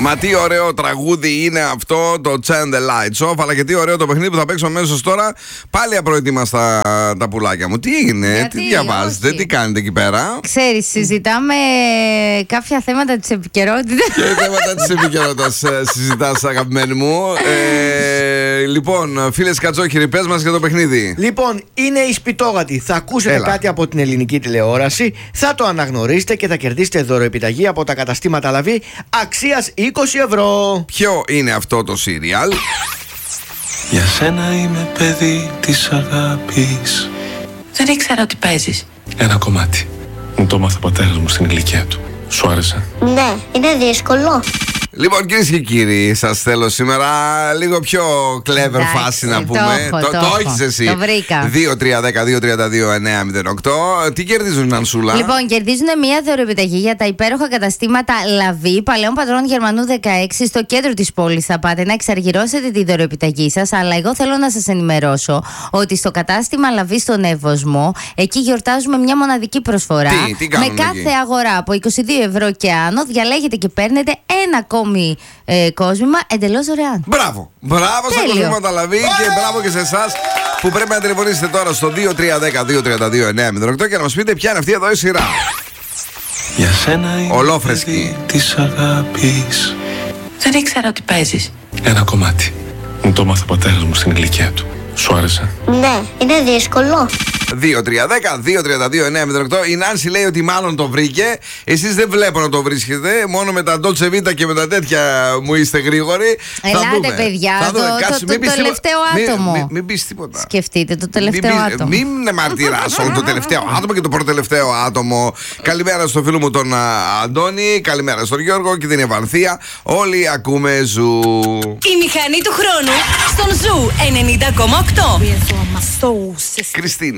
Μα τι ωραίο τραγούδι είναι αυτό το Turn the Lights Off, αλλά και τι ωραίο το παιχνίδι που θα παίξω αμέσως τώρα. Πάλι απροετοίμαστα τα πουλάκια μου. Τι έγινε, τι διαβάζετε, τι κάνετε εκεί πέρα? Ξέρεις, συζητάμε κάποια θέματα της επικαιρότητας. Και θέματα της επικαιρότητας συζητάς, αγαπημένη μου. Λοιπόν, φίλες Κατσόχυροι, πες μας για το παιχνίδι. Λοιπόν, είναι η Σπιτόγατη. Θα ακούσετε κάτι από την ελληνική τηλεόραση, θα το αναγνωρίσετε και θα κερδίσετε δωροεπιταγή από τα καταστήματα Λαβή αξίας 20 ευρώ. Ποιο είναι αυτό το σύριαλ? Για σένα είμαι παιδί της αγάπης. Δεν ήξερα ότι παίζεις. Ένα κομμάτι. Μου το έμαθε ο πατέρας μου στην ηλικία του. Σου άρεσε? Ναι, είναι δύσκολο. Λοιπόν, κυρίες και κύριοι, σας θέλω σήμερα λίγο πιο clever φάση να πούμε. Το έχεις εσύ. Το βρήκα. 2-3-10-2-32-9-08. Τι κερδίζουν, Νανσούλα? Λοιπόν, κερδίζουν μια δωροεπιταγή για τα υπέροχα καταστήματα Λαβή, Παλαιών Πατρών Γερμανού 16, στο κέντρο της πόλης. Θα πάτε να εξαργυρώσετε τη δωροεπιταγή σας, αλλά εγώ θέλω να σας ενημερώσω ότι στο κατάστημα Λαβή στον Εύωσμο, εκεί γιορτάζουμε μια μοναδική προσφορά. Τι κάνουμε με κάθε εκεί? αγορά από 22 ευρώ και άνω, διαλέγετε και παίρνετε ένα ακόμη κόσμημα εντελώς δωρεάν. Μπράβο! Μπράβο στα κοσμήματα Λαβή και μπράβο και σε εσάς που πρέπει να τηλεφωνήσετε τώρα στο 2-3-10-2-32-9-08 και να μας πείτε ποια είναι αυτή εδώ η σειρά. Για σένα είμαι ολόφρεσκη παιδί της αγάπης. Δεν ήξερα ότι παίζεις. Ένα κομμάτι. Μου το έμαθε ο πατέρας μου στην ηλικία του. Σου άρεσε? Ναι, είναι δύσκολο. 2-3-10-2-32-9-08. Η Νάνση λέει ότι μάλλον το βρήκε. Εσείς δεν βλέπω να το βρίσκετε. Μόνο με τα Dolce Vita και με τα τέτοια μου είστε γρήγοροι. Ελάτε, παιδιά. Το τελευταίο άτομο. Μην πεις τίποτα. Σκεφτείτε το τελευταίο άτομο. Μην μαρτυράσω το τελευταίο άτομο και το προτελευταίο άτομο. Καλημέρα στο φίλο μου τον Αντώνη. Καλημέρα στον Γιώργο και την Ευανθία. Όλοι ακούμε Ζου. Η μηχανή του χρόνου στον Ζου 90,8. Κριστίνα.